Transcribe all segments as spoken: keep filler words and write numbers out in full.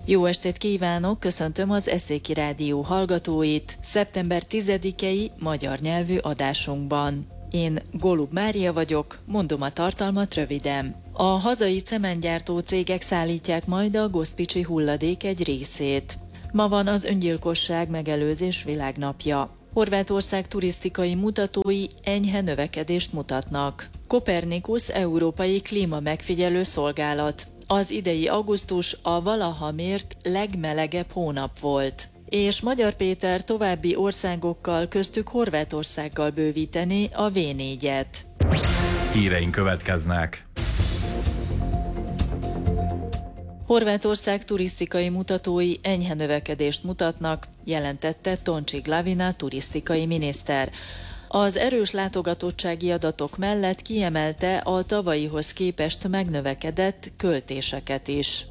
Jó estét kívánok, köszöntöm az Eszéki Rádió hallgatóit szeptember tizedikei magyar nyelvű adásunkban. Én Golub Mária vagyok, mondom a tartalmat röviden. A hazai cementgyártó cégek szállítják majd a goszpicsi hulladék egy részét. Ma van az öngyilkosság megelőzés világnapja. Horvátország turisztikai mutatói enyhe növekedést mutatnak. Copernicus európai klímamegfigyelő szolgálat. Az idei augusztus a valaha mért legmelegebb hónap volt. És Magyar Péter további országokkal, köztük Horvátországgal bővíteni a vé négyet. Híreink következnek. Horvátország turisztikai mutatói enyhe növekedést mutatnak, jelentette Tonči Glavina turisztikai miniszter. Az erős látogatottsági adatok mellett kiemelte a tavalyihoz képest megnövekedett költéseket is.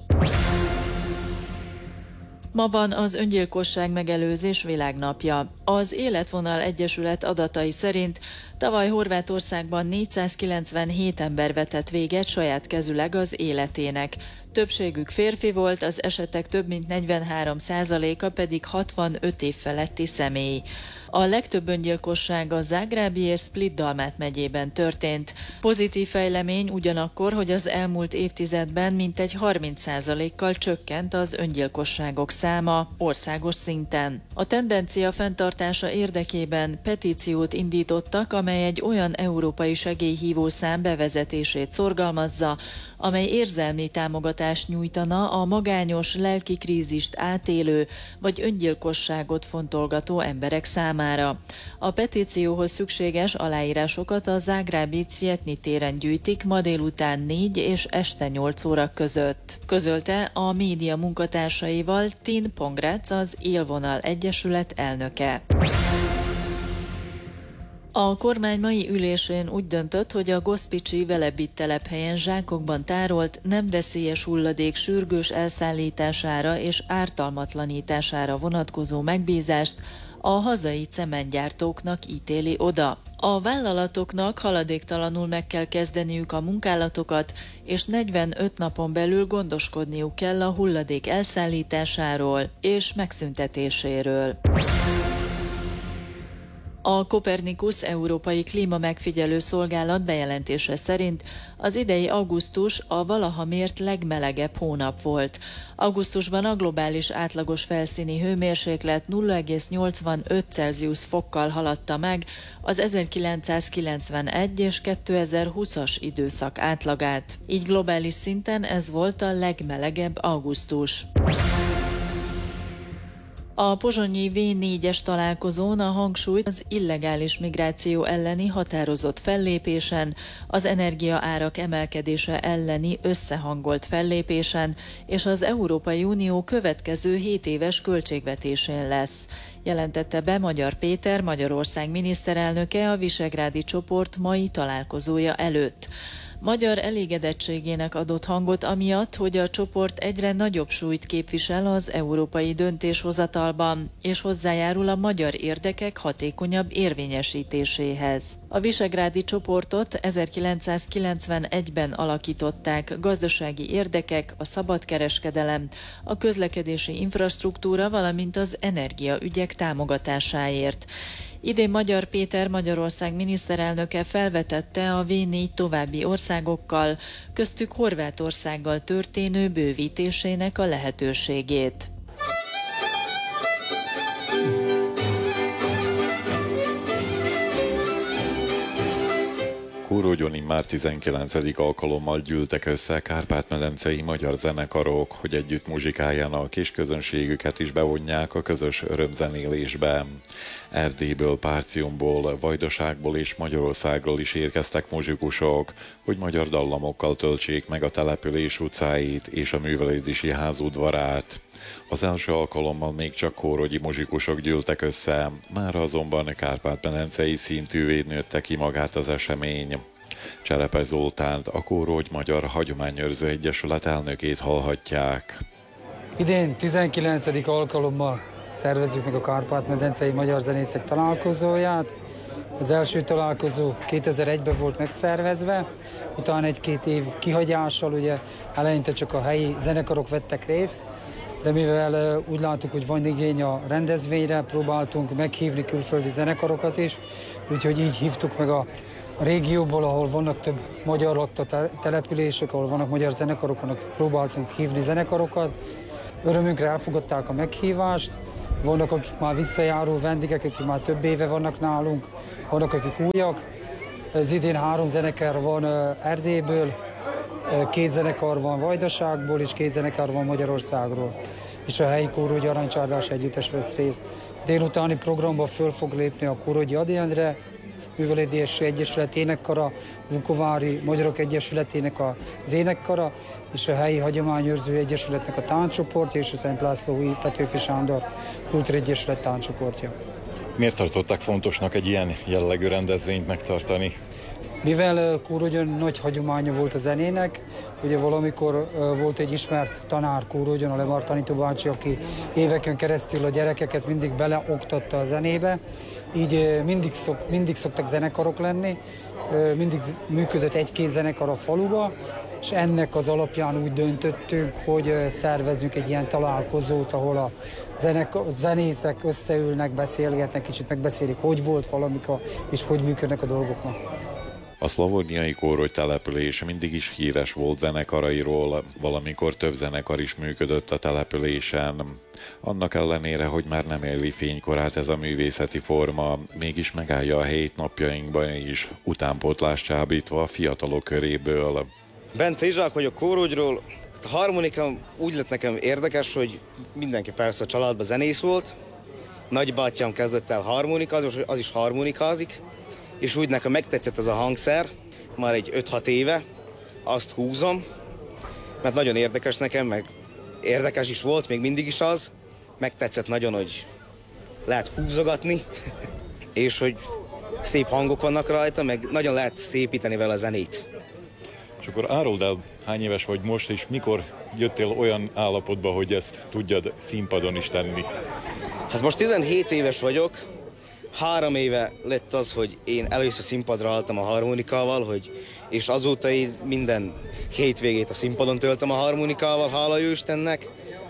Ma van az öngyilkosság megelőzés világnapja. Az Életvonal Egyesület adatai szerint tavaly Horvátországban négyszázkilencvenhét ember vetett véget saját kezüleg az életének. Többségük férfi volt, az esetek több mint negyvenhárom százaléka pedig hatvanöt év feletti személy. A legtöbb öngyilkosság a zágrábi és Split-Dalmát megyében történt. Pozitív fejlemény ugyanakkor, hogy az elmúlt évtizedben mintegy harminc százalékkal csökkent az öngyilkosságok száma országos szinten. A tendencia fenntartása érdekében petíciót indítottak, amely egy olyan európai segélyhívó szám bevezetését szorgalmazza, amely érzelmi támogatást nyújtana a magányos lelki krízist átélő vagy öngyilkosságot fontolgató emberek számára. A petícióhoz szükséges aláírásokat a zágrábi Cvjetni téren gyűjtik ma délután négy és este nyolc óra között. Közölte a média munkatársaival Tin Pongrac, az Élvonal Egyesület elnöke. A kormány mai ülésén úgy döntött, hogy a Goszpicsi Velebit telephelyen zsákokban tárolt nem veszélyes hulladék sürgős elszállítására és ártalmatlanítására vonatkozó megbízást a hazai cementgyártóknak ítéli oda. A vállalatoknak haladéktalanul meg kell kezdeniük a munkálatokat, és negyvenöt napon belül gondoskodniuk kell a hulladék elszállításáról és megszüntetéséről. A Copernicus európai klímamegfigyelő szolgálat bejelentése szerint az idei augusztus a valaha mért legmelegebb hónap volt. Augusztusban a globális átlagos felszíni hőmérséklet nulla egész nyolcvanöt Celsius fokkal haladta meg az ezerkilencszázkilencvenegy és kétezer-húszas időszak átlagát. Így globális szinten ez volt a legmelegebb augusztus. A pozsonyi vé négyes találkozón a hangsúlyt az illegális migráció elleni határozott fellépésen, az energiaárak emelkedése elleni összehangolt fellépésen és az Európai Unió következő hét éves költségvetésén lesz, jelentette be Magyar Péter, Magyarország miniszterelnöke a visegrádi csoport mai találkozója előtt. Magyar elégedettségének adott hangot amiatt, hogy a csoport egyre nagyobb súlyt képvisel az európai döntéshozatalban, és hozzájárul a magyar érdekek hatékonyabb érvényesítéséhez. A visegrádi csoportot ezerkilencszázkilencvenegyben alakították gazdasági érdekek, a szabadkereskedelem, a közlekedési infrastruktúra, valamint az energiaügyek támogatásáért. Idén Magyar Péter, Magyarország miniszterelnöke felvetette a vé négy további országokkal, köztük Horvátországgal történő bővítésének a lehetőségét. Kórógyon immár tizenkilencedik alkalommal gyűltek össze kárpát-medencei magyar zenekarok, hogy együtt muzsikáljanak és közönségüket is bevonják a közös örömzenélésbe. Erdélyből, Párciumból, Vajdaságból és Magyarországról is érkeztek muzsikusok, hogy magyar dallamokkal töltsék meg a település utcáit és a művelődési ház udvarát. Az első alkalommal még csak kórogyi muzsikusok gyűltek össze, mára azonban kárpát-medencei szintűvé nőtte ki magát az esemény. Cserepes Zoltánt, a Kórogy Magyar Hagyományőrző Egyesület elnökét hallhatják. Idén tizenkilencedik alkalommal szervezzük meg a Kárpát-medencei magyar zenészek találkozóját. Az első találkozó kétezer-egyben volt megszervezve, utána egy-két év kihagyással, ugye eleinte csak a helyi zenekarok vettek részt, de mivel úgy láttuk, hogy van igény a rendezvényre, próbáltunk meghívni külföldi zenekarokat is, úgyhogy így hívtuk meg a régióból, ahol vannak több magyar lakta települések, ahol vannak magyar zenekarok, annak próbáltunk hívni zenekarokat. Örömünkre elfogadták a meghívást, vannak, akik már visszajáró vendégek, akik már több éve vannak nálunk, vannak, akik újak. Ez idén három zenekar van Erdélyből, két zenekar van Vajdaságból, és két zenekar van Magyarországról. És a helyi Kórógyi Aranycsárdás együttes vesz részt. Délutáni programban föl fog lépni a Kórógyi Ady Endre Művelődési Egyesület énekkara, Vukovári Magyarok Egyesületének az énekkara, és a helyi Hagyományőrző Egyesületnek a táncsoportja, és a Szent Lászlói Petőfi Sándor Kultúregyesület táncsoportja. Miért tartották fontosnak egy ilyen jellegű rendezvényt megtartani? Mivel Kórógyon nagy hagyománya volt a zenének, ugye valamikor volt egy ismert tanár Kórógyon, a Lemar Tanító bácsi, aki éveken keresztül a gyerekeket mindig beleoktatta a zenébe, így mindig, szok, mindig szoktak zenekarok lenni, mindig működött egy-két zenekar a faluba, és ennek az alapján úgy döntöttünk, hogy szervezzünk egy ilyen találkozót, ahol a zenek, a zenészek összeülnek, beszélgetnek, kicsit megbeszélik, hogy volt valamikor, és hogy működnek a dolgoknak. A szlavóniai Kórogy település mindig is híres volt zenekarairól, valamikor több zenekar is működött a településen. Annak ellenére, hogy már nem éli fénykorát ez a művészeti forma, mégis megállja a helyét napjainkban is, utánpótlást csábítva a fiatalok köréből. Bence Izsák vagyok Kórogyról. A harmonika úgy lett nekem érdekes, hogy mindenki persze a családban zenész volt. Nagybátyám kezdett el harmonikazni, az is harmonikázik, és úgy nekem megtetszett ez a hangszer, már egy öt-hat éve, azt húzom, mert nagyon érdekes nekem, meg érdekes is volt, még mindig is az. Megtetszett nagyon, hogy lehet húzogatni, és hogy szép hangok vannak rajta, meg nagyon lehet szépíteni vele a zenét. És akkor áruld el, hány éves vagy most, és mikor jöttél olyan állapotba, hogy ezt tudjad színpadon is tenni? Hát most tizenhét éves vagyok, három éve lett az, hogy én először színpadra álltam a harmonikával, hogy, és azóta én minden hétvégét a színpadon töltöm a harmonikával, hála jó Istennek,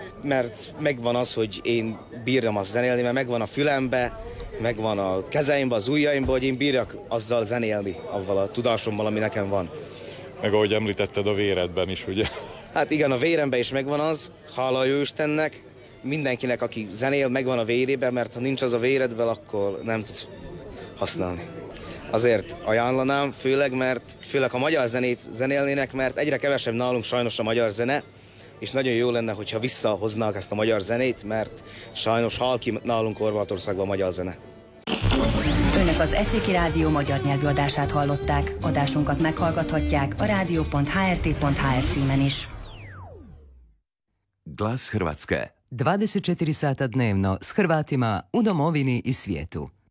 mert megvan az, hogy én bírjam azt zenélni, mert megvan a fülembe, megvan a kezeimbe, az ujjaimba, hogy én bírjak azzal zenélni, avval a tudásommal, ami nekem van. Meg ahogy említetted, a véredben is, ugye? Hát igen, a véremben is megvan az, hála jó Istennek. Mindenkinek, aki zenél, megvan a vérében, mert ha nincs az a véredben, akkor nem tudsz használni. Azért ajánlanám, főleg, mert főleg a magyar zenét zenélnének, mert egyre kevesebb nálunk sajnos a magyar zene, és nagyon jó lenne, hogyha visszahoznák ezt a magyar zenét, mert sajnos hal ki nálunk Horvátországban a magyar zene. Önök az Eszéki Rádió magyar nyelvű adását hallották. Adásunkat meghallgathatják a rádió pont há er té pont há er címen is. Glas Hrvatske. dvadeset četiri sata dnevno s Hrvatima u domovini i svijetu.